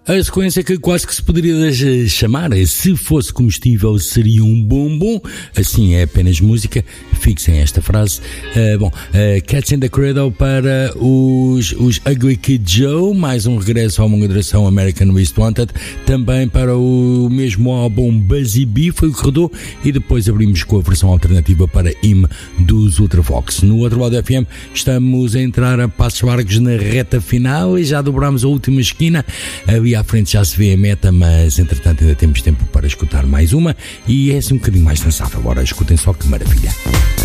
A sequência que quase que se poderia chamar, se fosse comestível seria um bombom, assim é apenas música, fixem esta frase. Cats in the Cradle para os Ugly Kid Joe, mais um regresso à longa duração American Most Wanted, também para o mesmo álbum Buzzy Bee, foi o que rodou, e depois abrimos com a versão alternativa para Him dos Ultravox. No outro lado FM estamos a entrar a passos largos na reta final e já dobramos a última esquina. Ali à frente já se vê a meta, mas entretanto ainda temos tempo para escutar mais uma e é assim um bocadinho mais dançável. Agora escutem só que maravilha.